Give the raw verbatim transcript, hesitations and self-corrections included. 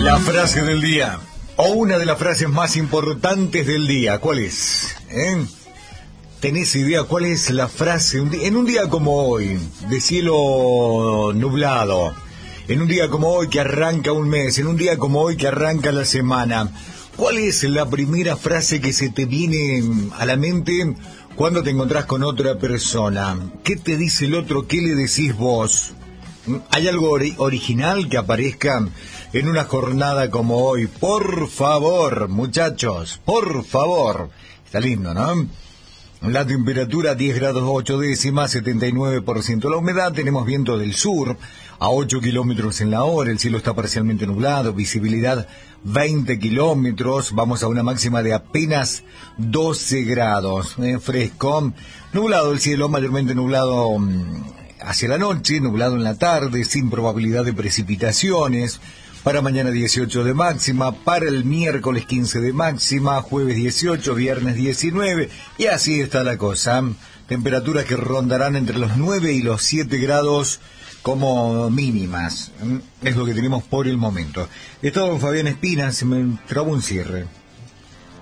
La frase del día, o una de las frases más importantes del día, ¿cuál es? ¿Eh? ¿Tenés idea cuál es la frase? En un día como hoy, de cielo nublado, en un día como hoy que arranca un mes, en un día como hoy que arranca la semana, ¿cuál es la primera frase que se te viene a la mente cuando te encontrás con otra persona? ¿Qué te dice el otro? ¿Qué le decís vos? ¿Hay algo ori- original que aparezca en una jornada como hoy? Por favor, muchachos, por favor. Está lindo, ¿no? La temperatura diez grados ocho décimas, setenta y nueve por ciento la humedad, tenemos viento del sur a ocho kilómetros en la hora, el cielo está parcialmente nublado, visibilidad veinte kilómetros, vamos a una máxima de apenas doce grados, eh, fresco, nublado el cielo, mayormente nublado mmm, hacia la noche, nublado en la tarde, sin probabilidad de precipitaciones. Para mañana dieciocho de máxima, para el miércoles quince de máxima, jueves dieciocho, viernes diecinueve, y así está la cosa. Temperaturas que rondarán entre los nueve y los siete grados como mínimas. Es lo que tenemos por el momento. Estaba don Fabián Espina, se me trabó un cierre.